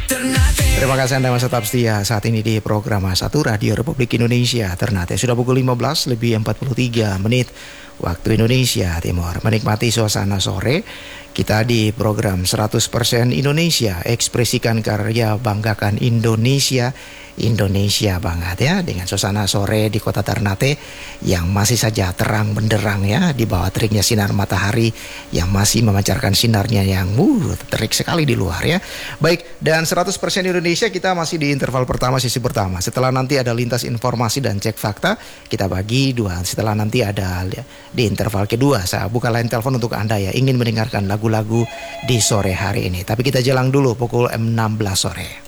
Terima kasih Anda masih tetap setia saat ini di program A1 Radio Republik Indonesia Ternate. Sudah pukul 15 lebih 43 menit waktu Indonesia Timur. Menikmati suasana sore kita di program 100% Indonesia. Ekspresikan karya, banggakan Indonesia. Indonesia banget ya, dengan suasana sore di kota Ternate yang masih saja terang benderang ya, di bawah teriknya sinar matahari yang masih memancarkan sinarnya yang terik sekali di luar ya. Baik, dan 100% Indonesia kita masih di interval pertama, sesi pertama. Setelah nanti ada lintas informasi dan cek fakta, kita bagi dua. Setelah nanti ada di interval kedua, saya buka line telepon untuk Anda ya ingin mendengarkan lagu-lagu di sore hari ini. Tapi kita jelang dulu pukul 16 sore.